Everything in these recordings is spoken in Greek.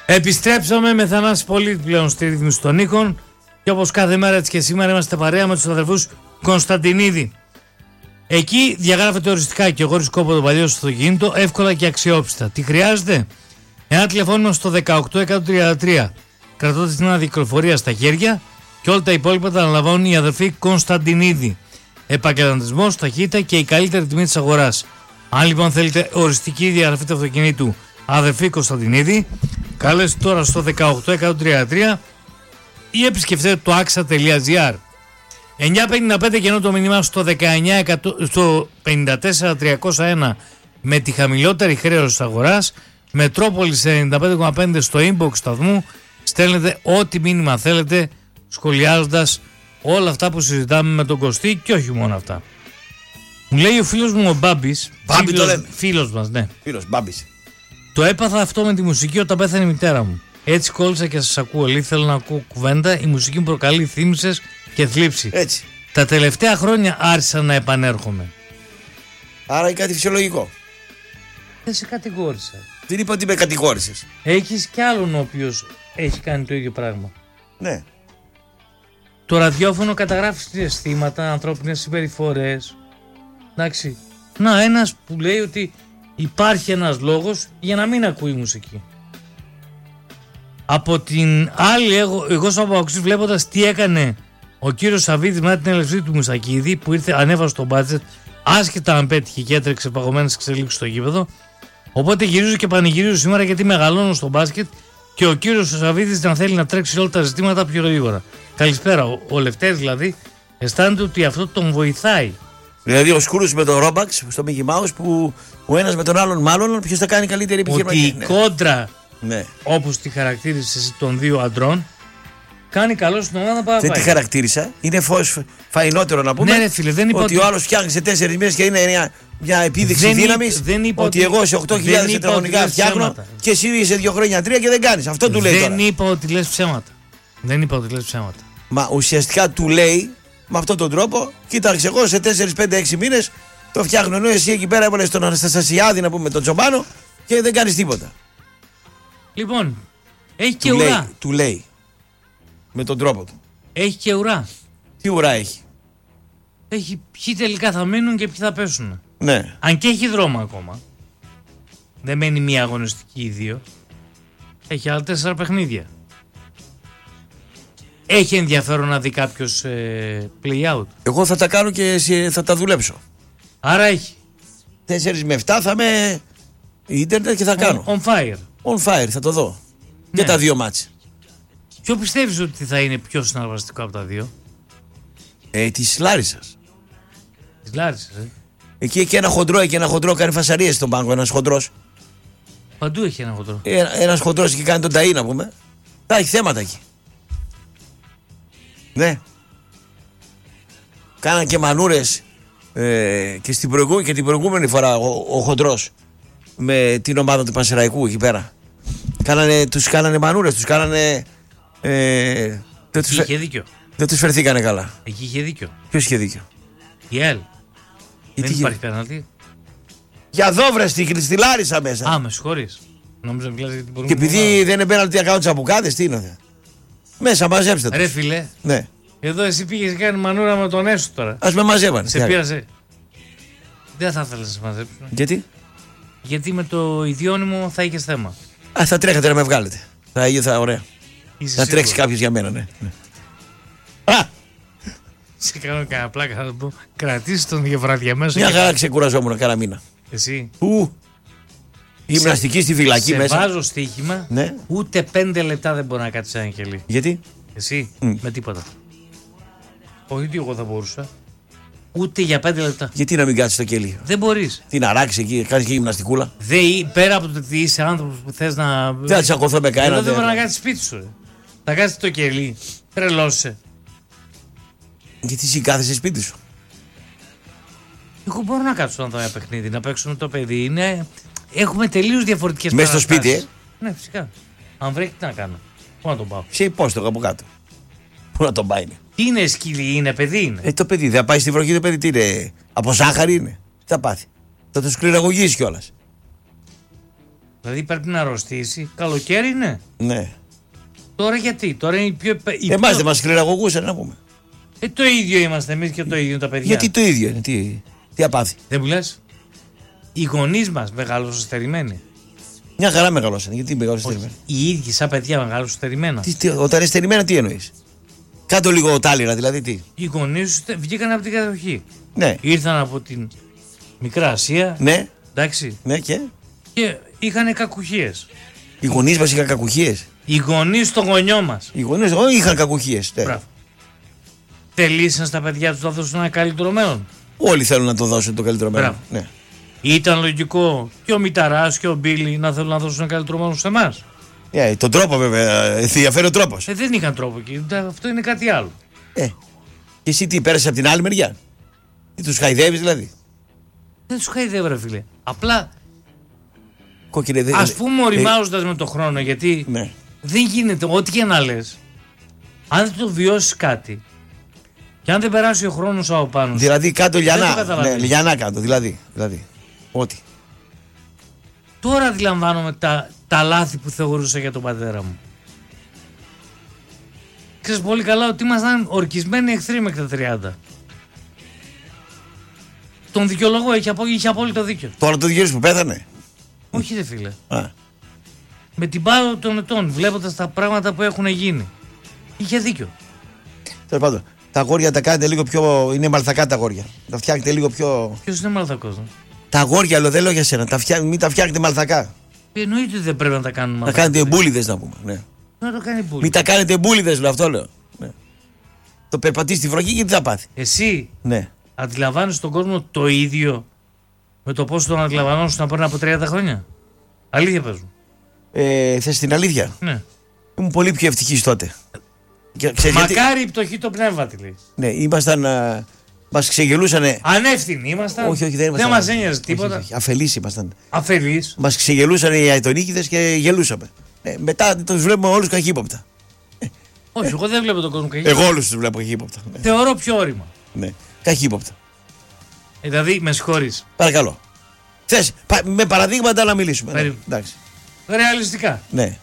Επιστρέψαμε με Θανάση Πολίτη πλέον στη ρύθμιση των ήχων και όπως κάθε μέρα έτσι και σήμερα είμαστε παρέα με τους αδερφούς Κωνσταντινίδη. Εκεί διαγράφεται οριστικά και χωρίς κόπο το παλιό στο αυτοκίνητο, εύκολα και αξιόπιστα. Τι χρειάζεται? Ένα τηλεφώνημα στο 18133. Κρατώντας την αναδυκλοφορία στα χέρια και όλα τα υπόλοιπα τα αναλαμβάνουν οι αδερφοί Κωνσταντινίδη. Επαγγελματισμός, ταχύτητα και η καλύτερη τιμή της αγοράς. Αν λοιπόν θέλετε οριστική διαγραφή του αυτοκινήτου, αδερφοί Κωνσταντινίδη, καλέστε τώρα στο 18133 ή επισκεφτείτε το axa.gr. 9.55 και ενώ το μήνυμα στο 54301 με τη χαμηλότερη χρέωση της αγοράς, Μετρόπολης 95,5 στο inbox σταθμού, στέλνετε ό,τι μήνυμα θέλετε σχολιάζοντας όλα αυτά που συζητάμε με τον Κωστή και όχι μόνο αυτά. Μου λέει ο φίλος μου ο Μπάμπης, φίλος μας, ναι. Φίλος, Μπάμπης. Το έπαθα αυτό με τη μουσική όταν πέθανε η μητέρα μου. Έτσι κόλλησα και σας ακούω. Λέει, θέλω να ακούω κουβέντα. Η μουσική μου προκαλεί θύμησες και θλίψη. Έτσι. Τα τελευταία χρόνια άρχισα να επανέρχομαι. Άρα είναι κάτι φυσιολογικό. Δεν σε κατηγόρησα. Δεν είπα ότι με κατηγόρησες. Έχεις κι άλλον ο οποίος έχει κάνει το ίδιο πράγμα. Ναι. Το ραδιόφωνο καταγράφει συναισθήματα, ανθρώπινες συμπεριφορές. Εντάξει. Να, ένας που λέει ότι υπάρχει ένας λόγος για να μην ακούει μουσική. Από την άλλη, εγώ σαν Παπαοξής, βλέποντας τι έκανε ο κύριος Σαββίδης μετά την έλευσή του Μουσακίδη, που ήρθε, ανέβασε το μπάτζετ, άσχετα αν πέτυχε και έτρεξε παγωμένες εξελίξεις στο γήπεδο. Οπότε γυρίζω και πανηγυρίζω σήμερα γιατί μεγαλώνω στο μπάσκετ και ο κύριος Σαββίδης να θέλει να τρέξει όλα τα ζητήματα πιο γρήγορα. Καλησπέρα. Ο Λευτέρης δηλαδή αισθάνεται ότι αυτό τον βοηθάει. Δηλαδή ο Σκούρος με τον Ρόμπαξ στο Mickey Mouse που ο ένας με τον άλλον μάλλον ποιος θα κάνει καλύτερη επιχειρηματική. Ότι η κόντρα, όπως τη χαρακτήρισες εσύ των δύο αντρών, κάνει καλό στην ομάδα Παραγουάη. Δεν τη χαρακτήρισα. Είναι φαϊνότερο να πούμε. Ναι, ρε φίλε, δεν είπα ότι ο άλλος φτιάχνει σε 4 μήνες και είναι μια επίδειξη δύναμης. Ότι εγώ σε 8.000 τετραγωνικά φτιάχνω και εσύ σε 2 χρόνια 3 και δεν κάνεις. Αυτό του λέει. Δεν είπα ότι λες ψέματα. Δεν είπα ότι λες ψέματα. Μα ουσιαστικά του λέει με αυτόν τον τρόπο, κοίταξε εγώ σε 4-5-6 μήνες το φτιάχνω. Ενώ εσύ εκεί πέρα έβαλες τον Αναστασιάδη να πούμε τον Τζομπάνο και δεν κάνεις τίποτα. Λοιπόν, έχει και ουρά. Του λέει. Με τον τρόπο του. Έχει και ουρά. Τι ουρά έχει? Έχει ποιοι τελικά θα μείνουν και ποιοι θα πέσουν. Ναι. Αν και έχει δρόμο ακόμα. Δεν μένει μία αγωνιστική ή 2. Έχει άλλα 4 παιχνίδια. Έχει ενδιαφέρον να δει κάποιος play out. Εγώ θα τα κάνω και θα τα δουλέψω. Άρα έχει. 4 με 7 θα είμαι ίντερνετ και θα κάνω. On fire. On fire, θα το δω. Ναι. Και τα 2 μάτς. Ποιο πιστεύεις ότι θα είναι πιο συναρπαστικό από τα 2? Της Λάρισσας. Της Λάρισσας, Εκεί έχει ένα χοντρό, κάνει φασαρίες στον πάγκο, ένας χοντρός. Παντού έχει ένα χοντρό. Ένας χοντρός εκεί κάνει τον ταΐ να πούμε. Θα έχει θέματα εκεί. Ναι. Κάναν και μανούρες και την προηγούμενη φορά ο χοντρός με την ομάδα του Πανσεραϊκού εκεί πέρα. Τους κάνανε μανούρες, τους κάνανε... είχε δίκιο. Δεν τους φερθήκανε καλά. Εκεί είχε δίκιο. Ποιος είχε δίκιο? Η ΕΛ. Δεν υπάρχει πέναλτι. Για δόβρες στη Λάρισα μέσα. Α, με συγχωρείς. Νόμιζα μιλάς για την και επειδή δεν είναι πέναλτι να κάνουν τσαμπουκάδες, τι είναι? Μέσα μαζέψτε τους. Ρε φίλε. Ναι. Εδώ εσύ πήγες και κάνει μανούρα με τον Έσου τώρα. Ας με μαζεύανε. Σε πείρασε. Δεν θα ήθελες να σε μαζέψουν. Γιατί? Γιατί με το ιδιώνυμο θα είχες θέμα. Θα τρέχετε να με βγάλετε. Θα ωραία. Θα τρέξει κάποιος για μένα, ναι. Σε κάνω κανένα πλάκα, θα το πω. Κρατήσεις τον 2 βράδια μέσα. Μια χαρά ξεκουραζόμουν κάνα μήνα. Εσύ. Γυμναστική στη φυλακή μέσα. Σε βάζω στοίχημα. Ναι. Ούτε 5 λεπτά δεν μπορεί να κάτσει ένα κελί. Γιατί? Εσύ. Με τίποτα. Όχι ότι εγώ θα μπορούσα. Ούτε για 5 λεπτά. Γιατί να μην κάτσει το κελί? Δεν μπορείς. Τι να ράξει εκεί, κάνει και γυμναστικούλα. Πέρα από το ότι είσαι άνθρωπος που θες να. Δεν θα τσακωθώ με κανένα. Δεν μπορεί να κάτσει σπίτι σου. Θα κάτσει το κελί. Τρελώσαι. Γιατί εσύ κάθεσαι σπίτι σου? Εγώ μπορώ να κάτσω να δω ένα παιχνίδι, να παίξω με το παιδί. Έχουμε τελείως διαφορετικές παραστάσεις. Μες στο σπίτι, Ναι, φυσικά. Αν βρέχει, τι να κάνω. Πού να τον πάω? Σε υπόστο από κάτω. Πού να τον πάει? Τι είναι σκυλί, είναι παιδί είναι. Το παιδί δεν θα πάει στη βροχή, το παιδί τι είναι? Από ζάχαρη είναι. Τι θα πάθει? Θα το σκληραγωγήσει κιόλας. Δηλαδή πρέπει να αρρωστήσει. Καλοκαίρι είναι. Ναι. Τώρα γιατί, τώρα είναι Εμάς δεν μας κληραγωγούσαν να πούμε. Το ίδιο είμαστε εμείς και το ίδιο τα παιδιά. Γιατί το ίδιο είναι, τι απάθη. Δεν μου λες, οι γονείς μας μεγάλωσαν στερημένοι. Μια χαρά μεγαλώσαν. Γιατί μεγάλωσαν στερημένα. Οι ίδιοι σαν παιδιά μεγάλωσαν στερημένα. Όταν είναι στερημένα, τι εννοείς. Κάτω λίγο τάλιρα, δηλαδή τι. Οι γονείς βγήκαν από την κατοχή. Ναι. Ήρθαν από την Μικρά Ασία. Ναι. Εντάξει. Ναι και είχαν κακουχίες. οι γονείς μας είχαν κακουχίες. Οι γονείς των γονιών μας. Οι γονείς όχι είχαν κακουχίες. Ναι. Μπράβο. Θελήσαν στα παιδιά τους να δώσουν ένα καλύτερο μέλλον. Όλοι θέλουν να το δώσουν το καλύτερο μέλλον. Ναι. Ήταν λογικό και ο Μηταράς και ο Μπίλι να θέλουν να δώσουν ένα καλύτερο μέλλον σε εμάς. Τον τρόπο βέβαια. Διαφέρει ο τρόπος. Δεν είχαν τρόπο εκεί. Αυτό είναι κάτι άλλο. Και εσύ τι πέρασες από την άλλη μεριά. Τι τους χαϊδεύεις δηλαδή. Δεν τους χαϊδεύω ρε φίλε. Απλά Κόκκινε, ας πούμε οριμάζοντας με το χρόνο, γιατί ναι. δεν γίνεται ό,τι και να λες. Αν δεν το βιώσεις κάτι και αν δεν περάσει ο χρόνος από πάνω. Δηλαδή κάτω λιανά. Ναι, λιανά κάτω. Δηλαδή. Ό,τι. Τώρα αντιλαμβάνομαι τα λάθη που θεωρούσα για τον πατέρα μου. Ξέρεις πολύ καλά ότι ήμασταν ορκισμένοι εχθροί μέχρι τα 30. Τον δικαιολογώ, είχε απόλυτο δίκιο. Τώρα το δικαιολογείς που πέθανε. Όχι ρε φίλε. Με την πάροδο των ετών, βλέποντας τα πράγματα που έχουν γίνει. Είχε δίκιο. Τέλος πάντων, τα αγόρια τα κάνετε λίγο πιο. Είναι μαλθακά τα αγόρια. Τα φτιάχνετε λίγο πιο. Ποιος είναι μαλθακός. Τα αγόρια, δεν λέω για σένα. Μην τα φτιάχνετε μαλθακά. Εννοείται ότι δεν πρέπει να τα κάνουμε μαλθακά. Να κάνετε εμπούλιδες να πούμε. Ναι. Να το κάνει εμπούλιδες. Μην τα κάνετε εμπούλιδες, αυτό λέω. Ναι. Το περπατήσει στη βροχή και τι θα πάθει. Εσύ ναι. Αντιλαμβάνεσαι τον κόσμο το ίδιο με το πώς τον αντιλαμβανόσουν πριν από 30 χρόνια. Αλήθεια πες μου. Θες την αλήθεια. Ναι. Ήμουν πολύ πιο ευτυχής τότε. Μακάρι η πτωχή το πνεύμα τη λέει. Ναι, ήμασταν. Μας ξεγελούσανε. Ανεύθυνοι ήμασταν. Όχι, δεν ήμασταν. Δεν μας ένοιαζε τίποτα. Αφελείς ήμασταν. Αφελείς. Μας ξεγελούσανε οι αετονίκηδες και γελούσαμε. Μετά τους βλέπουμε όλους καχύποπτα. Όχι, εγώ δεν βλέπω τον κόσμο καχύποπτα. Εγώ όλους τους βλέπω καχύποπτα. Θεωρώ πιο όρημα. Ναι, καχύποπτα. Δηλαδή, με συγχωρείς. Παρακαλώ. Θες με παραδείγματα να μιλήσουμε. Ναι. Εντάξει. Ρεαλιστικά. Ναι.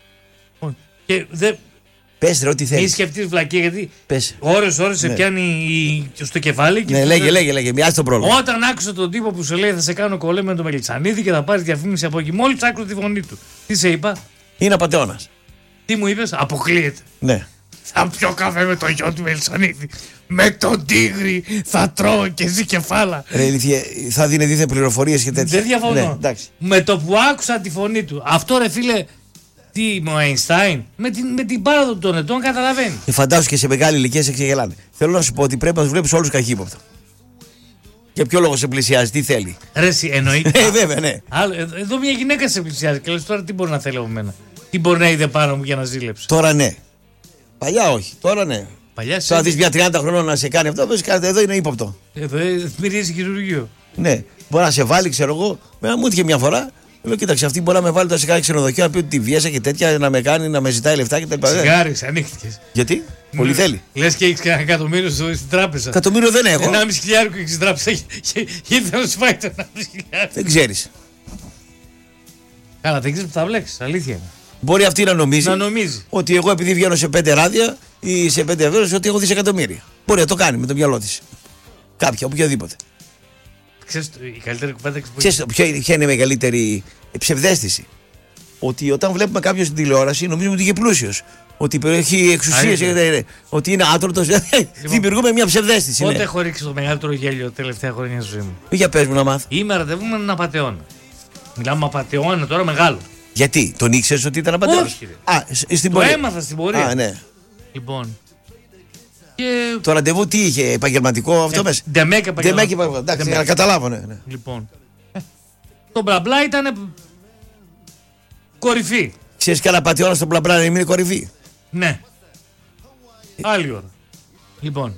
Και πες ρε ό,τι θέλεις. Μη σκεφτείς βλακία, γιατί ώρες σε πιάνει στο κεφάλι. Και ναι, λέγε, μοιάζει το πρόβλημα. Όταν άκουσα τον τύπο που σε λέει θα σε κάνω κολλέ με τον Μελισσανίδη και θα πάρεις διαφήμιση από εκεί, μόλις άκουσα τη φωνή του. Τι σε είπα. Είναι απατεώνας. Τι μου είπες, αποκλείεται. Ναι. Θα πιω καφέ με το γιο του Μελισσανίδη. Με τον Τίγρη θα τρώω και ζει κεφάλα. Θα δίνει δίθεν πληροφορίες και τέτοια. Δεν διαφωνώ. Ναι, με το που άκουσα τη φωνή του. Αυτό ρε φίλε. Τι, ο Αϊνστάιν, με την πάροδο των ετών καταλαβαίνει. Φαντάσου και σε μεγάλη ηλικία σε ξεγελάνε. Θέλω να σου πω ότι πρέπει να του βλέπει όλου καχύποπτα. Για ποιο λόγο σε πλησιάζει, τι θέλει. Ρε, εννοείται. Βέβαια, ναι. Εδώ μια γυναίκα σε πλησιάζει και λες τώρα τι μπορεί να θέλει από μένα. Τι μπορεί να είδε πάνω μου για να ζήλεψε. Τώρα ναι. Παλιά όχι. Τώρα ναι. Παλιά θα δει μια 30 χρονών να σε κάνει αυτό, εδώ είναι ύποπτο. Εδώ μυρίζει χειρουργείο. Ναι. Μπορεί να σε βάλει, ξέρω εγώ. Μου έτυχε μια φορά. Λέω, κοίταξε, αυτή μπορεί να με βάλει τώρα σε κάτι ξενοδοχείο να πει ότι τη βίασα και τέτοια, να με κάνει, να με ζητάει λεφτά κτλ. Σιγάρι, ανοίχτηκε. Γιατί? Πολύ θέλει. Λες και έχει ένα εκατομμύριο στην τράπεζα. Εκατομμύριο δεν έχω. 1,5 χιλιάρικο έχει στην τράπεζα. Ήρθε να σου φάει το 1,5 χιλιάρικο. Δεν ξέρει. Καλά, δεν ξέρει που θα βλέξει. Αλήθεια είναι. Μπορεί αυτή να νομίζει. Ότι εγώ επειδή βγαίνω σε 5 ράδια ή σε 5 ευρώ, ότι έχω δισεκατομμύρια. Μπορεί να το κάνει με το μυαλό τη. Κάποια, οποιοδήποτε. Ξέρεις, η καλύτερη κουβέντα που ξέρεις ποια είναι η μεγαλύτερη ψευδαίσθηση. Ότι όταν βλέπουμε κάποιον στην τηλεόραση νομίζουμε ότι είναι πλούσιος. Ότι έχει εξουσίες, ότι είναι άτρωτος. Δημιουργούμε μια ψευδαίσθηση. Πότε έχω ρίξει το μεγαλύτερο γέλιο τελευταία χρόνια στη ζωή μου. Για πες μου να μάθω. Είμαι ραντεβού με έναν απατεώνα. Μιλάμε απατεώνα τώρα μεγάλο. Γιατί, τον ήξερες ότι ήταν απατεώνας? Όχι. Το έμαθα στην πορεία. Ναι. Λοιπόν. Και... Το ραντεβού τι είχε, επαγγελματικό αυτό μέσα? Ντεμέκ επαγγελματικό. Εντάξει, για να καταλάβω, ναι. Λοιπόν. Το μπλα μπλα ήταν κορυφή. Ξέρεις κανένα πατιώνα στο μπλα μπλα να είναι κορυφή? Ναι. Άλλη ώρα. Λοιπόν.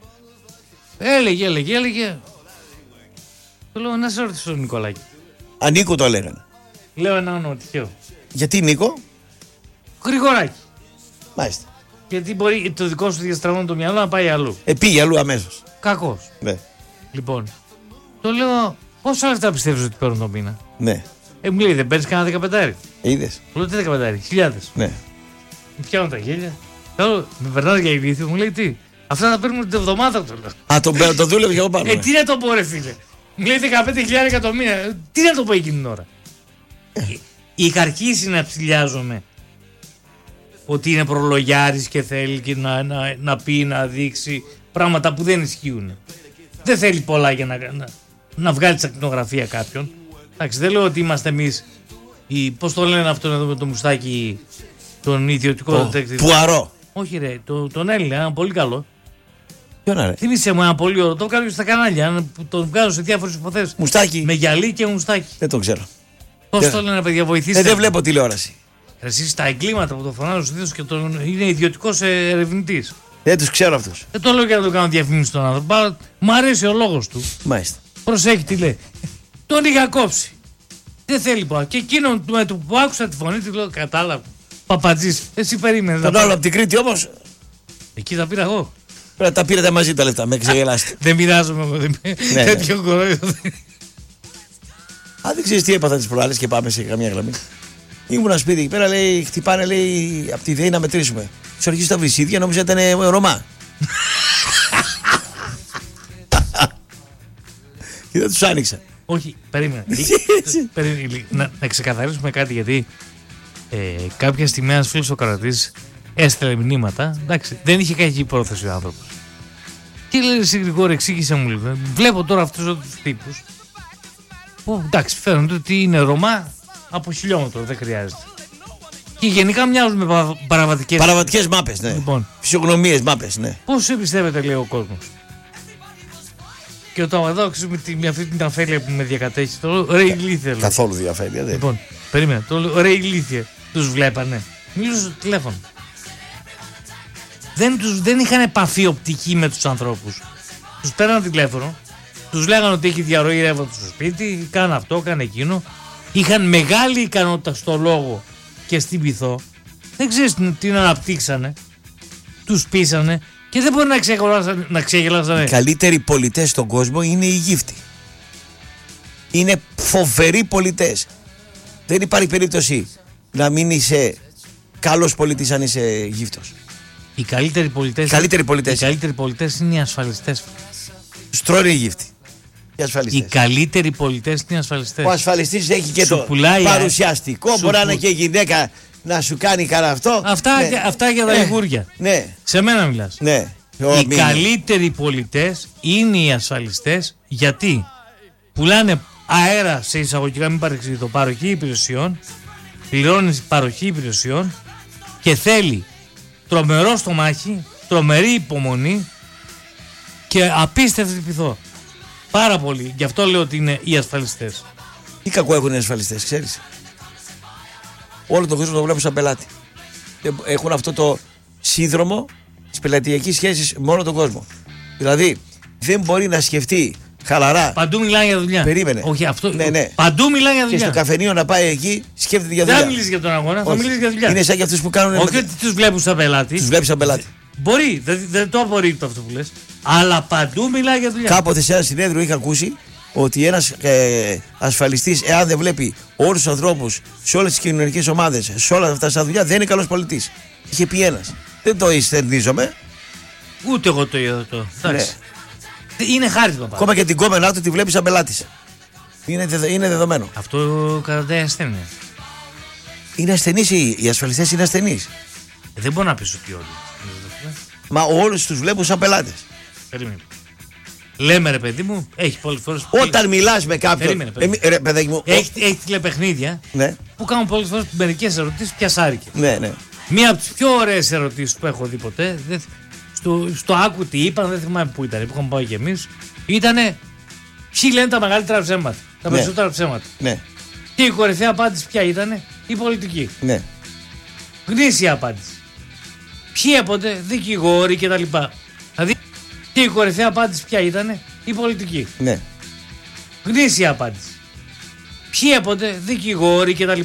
Έλεγε. Το λέω να σε ρωτήσω τον Νικολάκη. Νίκο το λέγανε. Λέω ένα όνομα τυχαίο. Γιατί Νίκο? Γρηγοράκη. Μάλιστα. Γιατί μπορεί το δικό σου διαστραμμένο το μυαλό να πάει αλλού. Πήγε αλλού αμέσως. Κακός. Ναι. Λοιπόν, το λέω, πόσα λεφτά πιστεύεις ότι παίρνουν το μήνα? Ναι. Μου λέει δεν παίρνει κανένα 15. Είδες. Λέω τι 15, χιλιάδες. Ναι. Μου πιάνουν τα γέλια. Λέω, με περνάς για ηλίθιο, μου λέει τι. Αυτά θα παίρνουν την εβδομάδα του. Α, τον δούλευε και εγώ πάνω. Τι να το πω, ρε φίλε. Μου λέει 15.000 εκατομμύρια. Τι να το πω εκείνη την ώρα. Είχα αρχίσει να ψηλιάζομαι ότι είναι προλογιάρης και θέλει και να πει, να δείξει πράγματα που δεν ισχύουν. Δεν θέλει πολλά για να βγάλει την ακτινογραφία κάποιον. Εντάξει, δεν λέω ότι είμαστε εμείς, πώς το λένε αυτό εδώ με το μουστάκι, τον ιδιωτικό detective. Πουαρό. Όχι ρε, τον Έλληνα, ένα πολύ καλό. Ποιον άρε. Θύμισε μου ένα πολύ ωραίο, το κάνω στα κανάλια, τον βγάζω σε διάφορες υποθέσεις. Μουστάκι. Με γυαλί και μουστάκι. Δεν το ξέρω. Πώς το λένε, παιδιά, βοηθήστε. Δεν βλέπω τηλεόραση. Εσείς τα εγκλήματα που το φωνάζω συνήθως και είναι ιδιωτικός ερευνητής. Δεν τους ξέρω αυτούς. Δεν το λέω για να το κάνω διαφήμιση στον άνθρωπο. Μ' αρέσει ο λόγος του. Μάλιστα. Προσέχει τι λέει. Τον είχα κόψει. Δεν θέλει πολλά. Και εκείνον με το που άκουσα τη φωνή του λέω κατάλαβα. Παπατζής, εσύ περίμενε. Τον άλλο από την Κρήτη όμως. Εκεί τα πήρα εγώ. Πρέπει να τα πήρατε μαζί τα λεφτά, με ξεγελάσετε. Δεν μοιράζομαι εγώ. Τέτοιο κορόιδο. Αν δεν ξέρεις τι έπαθα τις προάλλες και πάμε σε καμία γραμμή. Ήμουν σπίτι εκεί πέρα, λέει, χτυπάνε, λέει, από τη ΔΕΗ να μετρήσουμε. Του αρχίζει τα βρυσίδια, νόμιζα ήταν Ρωμά. Και δεν τους άνοιξα. Όχι, περίμενε. Να ξεκαθαρίσουμε κάτι, γιατί κάποια στιγμή ένας φίλος ο Καρατής έστελε μηνύματα. Εντάξει, δεν είχε κακή πρόθεση ο άνθρωπος. Και λέει εσύ Γρηγόρη, εξήγησε μου λίγο. Βλέπω τώρα αυτούς τους τύπους που εντάξει φαίνονται ότι είναι Ρωμά από χιλιόμετρο, δεν χρειάζεται. Και γενικά μοιάζουν με παραβατικές μάπες, ναι. Λοιπόν, φυσιογνωμίες μάπες, ναι. πώς εμπιστεύεται, λέει ο κόσμος. Και όταν εδώ με αυτή την αφέλεια που με διακατέχει, το λέω ρε ηλίθιε. Καθόλου διαφέλεια, δεν. Λοιπόν, περίμενε, το λέω ρε ηλίθιε. Τους βλέπανε. Μιλούσα στο τηλέφωνο. Δεν είχαν επαφή οπτική με τους ανθρώπους. Τους παίρναν τηλέφωνο, τους λέγανε ότι έχει διαρροή ρεύματος στο σπίτι, κάνε αυτό, κάνε εκείνο. Είχαν μεγάλη ικανότητα στο λόγο και στην πειθό. Δεν ξέρεις τι να αναπτύξανε. Τους πείσανε και δεν μπορεί να ξεγελάσανε. Οι καλύτεροι πολιτές στον κόσμο είναι οι γύφτοι. Είναι φοβεροί πολιτές. Δεν υπάρχει περίπτωση να μην είσαι καλός πολιτής αν είσαι γύφτος. Οι καλύτεροι πολιτές είναι οι ασφαλιστές. Στρώνει οι γύφτοι. Οι καλύτεροι πολιτές είναι οι ασφαλιστές. Ο ασφαλιστής έχει και το παρουσιαστικό. Μπορεί να είναι και γυναίκα να σου κάνει κανένα αυτό. Αυτά για τα λιγούρια. Ναι. Σε μένα μιλάς. Ναι. Οι καλύτεροι πολιτές είναι οι ασφαλιστές, γιατί πουλάνε αέρα σε εισαγωγικά, μην παρεξηγηθώ, παροχή υπηρεσιών, πληρώνει παροχή υπηρεσιών και θέλει τρομερό στομάχι, τρομερή υπομονή και απίστευτη πειθό. Πάρα πολύ. Γι' αυτό λέω ότι είναι οι ασφαλιστές. Τι κακό έχουν οι ασφαλιστές, ξέρεις. Όλο τον κόσμο το βλέπουν σαν πελάτη. Έχουν αυτό το σύνδρομο της πελατειακής σχέσης με όλο τον κόσμο. Δηλαδή δεν μπορεί να σκεφτεί χαλαρά. Παντού μιλάνε για δουλειά. Περίμενε. Όχι, αυτό. Ναι. Παντού μιλάνε για δουλειά. Και στο καφενείο να πάει εκεί σκέφτεται για δουλειά. Δεν θα μιλήσει για τον αγώνα, θα μιλήσει για δουλειά. Είναι σαν και αυτούς που κάνουν. Όχι ότι τους βλέπουν σαν πελάτη. Τους βλέπει σαν πελάτη. Μπορεί, δεν το απορρίπτω αυτό που λες. Αλλά παντού μιλάει για δουλειά. Κάποτε σε ένα συνέδριο είχα ακούσει ότι ένας ασφαλιστής, εάν δεν βλέπει όλους τους ανθρώπους σε όλες τις κοινωνικές ομάδες, σε όλα αυτά τα δουλειά, δεν είναι καλός πολιτής. Είχε πει ένας. Δεν το ιστερνίζομαι. Ούτε εγώ το είδα το. Εντάξει. Ναι. Είναι χάρισμα πάντα. Ακόμα και την κόμενά του τη βλέπει σαν πελάτης. Είναι δεδομένο. Αυτό κρατάει ασθένεια. Είναι ασθενείς οι ασφαλιστές, είναι ασθενείς. Δεν μπορεί να πεις ότι όλοι. Μα όλους τους βλέπουν σαν πελάτες. Περίμενε. Λέμε ρε παιδί μου, έχει πολλές φορές. Όταν μιλάς με κάποιον. Περίμενε. Παιδάκι μου. Έχει τηλεπαιχνίδια που κάνουν πολλές φορές μερικές ερωτήσεις πιασάρικες. Ναι. Μία από τις πιο ωραίες ερωτήσεις που έχω δει ποτέ, στο άκου τι είπαν, δεν θυμάμαι πού ήταν, που είχαμε πάει κι εμείς, ήτανε ποιοι λένε τα μεγαλύτερα ψέματα, τα περισσότερα ψέματα. Ναι. Και η κορυφαία απάντηση ποια ήτανε, η πολιτική. Ναι. Γνήσια απάντηση. Ποιοι έπονται, δικηγόροι κτλ. Δηλαδή, και η κορυφαία απάντηση ποια ήτανε, η πολιτική. Ναι. Γνήσια απάντηση. Ποιοι έπονται, δικηγόροι κτλ.